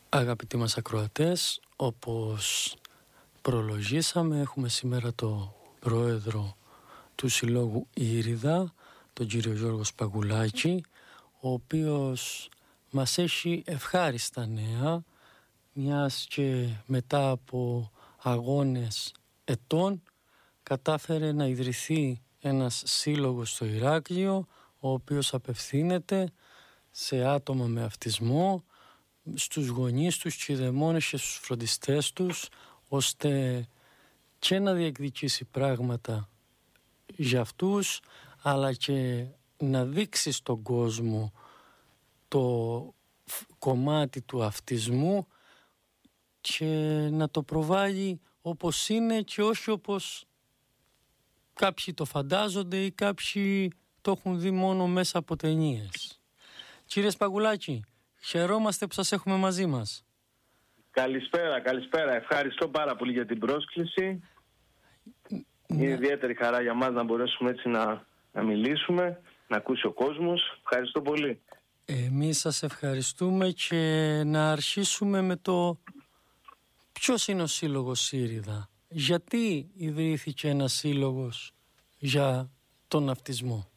Αγαπητοί μας ακροατές, όπως προλογίσαμε, έχουμε σήμερα το πρόεδρο του Συλλόγου Ήριδα, τον κύριο Γιώργο Σπαγουλάκη, ο οποίος μας έχει ευχάριστα νέα, μιας και μετά από αγώνες ετών κατάφερε να ιδρυθεί ένας σύλλογος στο Ηράκλειο, ο οποίος απευθύνεται σε άτομα με αυτισμό, στους γονείς τους, κηδεμόνες και στους φροντιστές τους, ώστε και να διεκδικήσει πράγματα για αυτούς, αλλά και να δείξει στον κόσμο το κομμάτι του αυτισμού και να το προβάλλει όπως είναι και όχι όπως κάποιοι το φαντάζονται ή κάποιοι το έχουν δει μόνο μέσα από ταινίες. Κύριε Σπαγουλάκη, χαιρόμαστε που σας έχουμε μαζί μας. Καλησπέρα. Ευχαριστώ πάρα πολύ για την πρόσκληση. Είναι ιδιαίτερη χαρά για μας να μπορέσουμε έτσι να μιλήσουμε, να ακούσει ο κόσμος. Ευχαριστώ πολύ. Εμείς σας ευχαριστούμε και να αρχίσουμε με το ποιος είναι ο Σύλλογος Ήριδα. Γιατί ιδρύθηκε ένας σύλλογος για τον αυτισμό?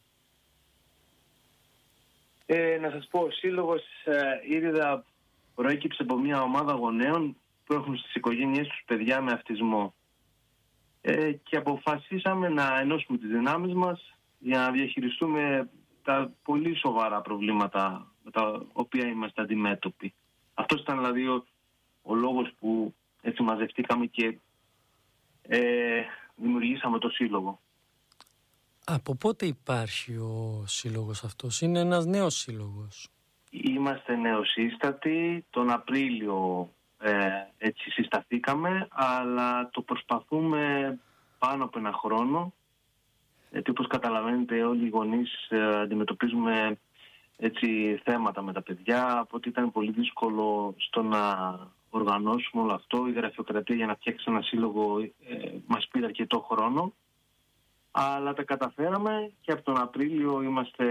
Να σας πω, ο Σύλλογος Ήριδα προέκυψε από μια ομάδα γονέων που έχουν στις οικογένειές τους παιδιά με αυτισμό. Και αποφασίσαμε να ενώσουμε τις δυνάμεις μας για να διαχειριστούμε τα πολύ σοβαρά προβλήματα με τα οποία είμαστε αντιμέτωποι. Αυτός ήταν δηλαδή ο λόγος που έτσι μαζευτήκαμε και δημιουργήσαμε το Σύλλογο. Από πότε υπάρχει ο σύλλογος αυτός? Είναι ένας νέος σύλλογος? Είμαστε νεοσύστατοι. Τον Απρίλιο έτσι συσταθήκαμε, αλλά το προσπαθούμε πάνω από ένα χρόνο, γιατί όπως καταλαβαίνετε όλοι οι γονείς αντιμετωπίζουμε έτσι θέματα με τα παιδιά, οπότε ήταν πολύ δύσκολο στο να οργανώσουμε όλο αυτό. Η γραφειοκρατία για να φτιάξει ένα σύλλογο μας πήρε αρκετό χρόνο, αλλά τα καταφέραμε και από τον Απρίλιο είμαστε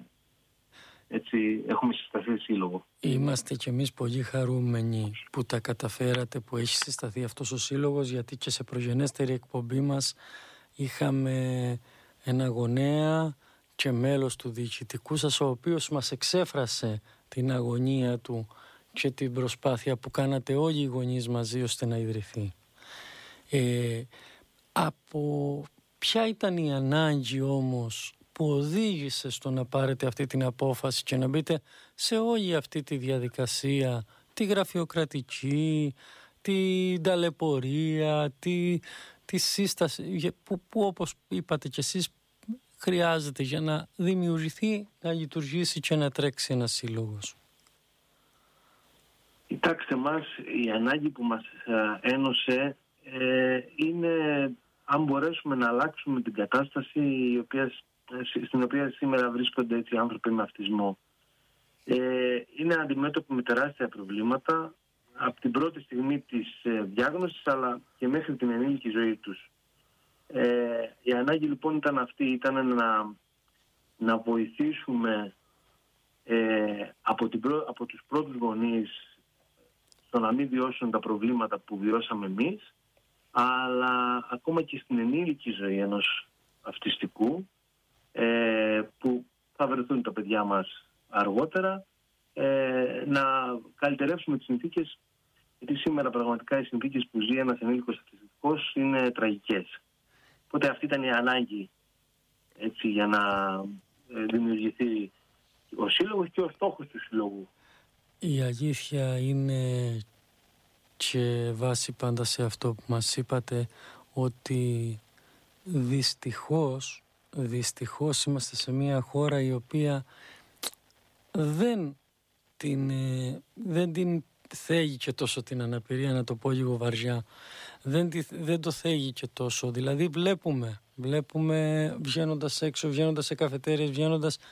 έτσι, έχουμε συσταθεί σύλλογο. Είμαστε κι εμείς πολύ χαρούμενοι που τα καταφέρατε, που έχει συσταθεί αυτός ο σύλλογος, γιατί και σε προγενέστερη εκπομπή μας είχαμε ένα γονέα και μέλος του διοικητικού σας, ο οποίος μας εξέφρασε την αγωνία του και την προσπάθεια που κάνατε όλοι οι γονείς μαζί ώστε να ιδρυθεί. Από ποια ήταν η ανάγκη όμως που οδήγησε στο να πάρετε αυτή την απόφαση και να μπείτε σε όλη αυτή τη διαδικασία, τη γραφειοκρατική, την ταλαιπωρία, τη σύσταση που όπως είπατε κι εσείς χρειάζεται για να δημιουργηθεί, να λειτουργήσει και να τρέξει ένας σύλλογος? Κοιτάξτε μας, η ανάγκη που μας ένωσε είναι αν μπορέσουμε να αλλάξουμε την κατάσταση στην οποία σήμερα βρίσκονται έτσι άνθρωποι με αυτισμό. Είναι αντιμέτωποι με τεράστια προβλήματα από την πρώτη στιγμή της διάγνωσης αλλά και μέχρι την ενήλικη ζωή τους. Η ανάγκη λοιπόν ήταν αυτή, ήταν να βοηθήσουμε από τους πρώτους γονείς στο να μην βιώσουν τα προβλήματα που βιώσαμε εμείς, αλλά ακόμα και στην ενήλικη ζωή ενός αυτιστικού, που θα βρεθούν τα παιδιά μας αργότερα, να καλυτερεύσουμε τις συνθήκες, γιατί σήμερα πραγματικά οι συνθήκες που ζει ένας ενήλικος αυτιστικός είναι τραγικές. Οπότε αυτή ήταν η ανάγκη έτσι, για να δημιουργηθεί ο σύλλογος και ο στόχος του συλλόγου. Η αλήθεια είναι, και βάσει πάντα σε αυτό που μας είπατε, ότι δυστυχώς είμαστε σε μια χώρα η οποία δεν την θέλει και τόσο την αναπηρία, να το πω λίγο βαριά. Δεν το θέλει και τόσο. Δηλαδή βλέπουμε βγαίνοντας έξω, βγαίνοντας σε καφετέριες, βγαίνοντας